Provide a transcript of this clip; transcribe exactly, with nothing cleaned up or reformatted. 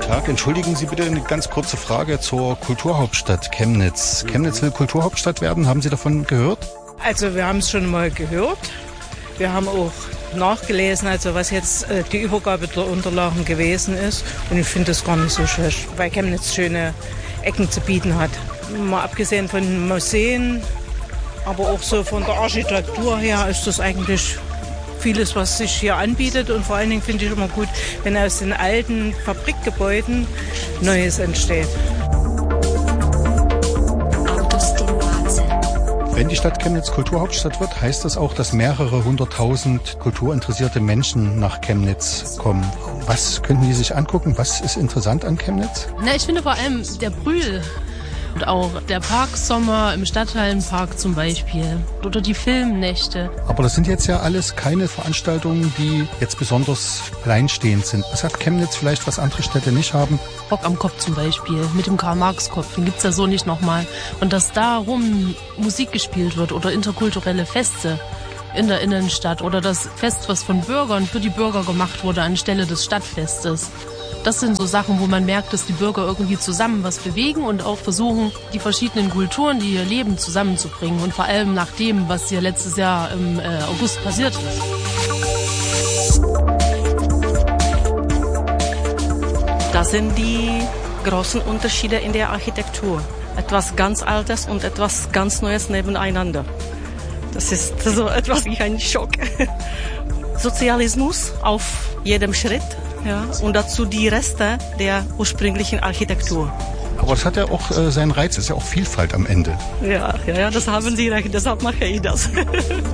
Tag. Entschuldigen Sie bitte eine ganz kurze Frage zur Kulturhauptstadt Chemnitz. Chemnitz will Kulturhauptstadt werden. Haben Sie davon gehört? Also wir haben es schon mal gehört. Wir haben auch nachgelesen, also was jetzt äh, die Übergabe der Unterlagen gewesen ist. Und ich finde das gar nicht so schlecht, weil Chemnitz schöne Ecken zu bieten hat. Mal abgesehen von Museen, aber auch so von der Architektur her ist das eigentlich vieles, was sich hier anbietet. Und vor allen Dingen finde ich immer gut, wenn aus den alten Fabrikgebäuden Neues entsteht. Wenn die Stadt Chemnitz Kulturhauptstadt wird, heißt das auch, dass mehrere hunderttausend kulturinteressierte Menschen nach Chemnitz kommen. Was könnten die sich angucken? Was ist interessant an Chemnitz? Na, ich finde vor allem der Brühl und auch der Parksommer im Stadthallenpark zum Beispiel oder die Filmnächte. Aber das sind jetzt ja alles keine Veranstaltungen, die jetzt besonders alleinstehend sind. Was hat Chemnitz vielleicht, was andere Städte nicht haben? Rock am Kopf zum Beispiel, mit dem Karl-Marx-Kopf, den gibt's ja so nicht nochmal. Und dass darum Musik gespielt wird oder interkulturelle Feste in der Innenstadt oder das Fest, was von Bürgern für die Bürger gemacht wurde anstelle des Stadtfestes. Das sind so Sachen, wo man merkt, dass die Bürger irgendwie zusammen was bewegen und auch versuchen, die verschiedenen Kulturen, die hier leben, zusammenzubringen. Und vor allem nach dem, was hier letztes Jahr im äh, August passiert ist. Das sind die großen Unterschiede in der Architektur. Etwas ganz Altes und etwas ganz Neues nebeneinander. Das ist so etwas wie ein Schock. Sozialismus auf jedem Schritt. Ja, und dazu die Reste der ursprünglichen Architektur. Aber es hat ja auch äh, seinen Reiz, es ist ja auch Vielfalt am Ende. Ja, ja, ja, das haben Sie recht, deshalb mache ich das.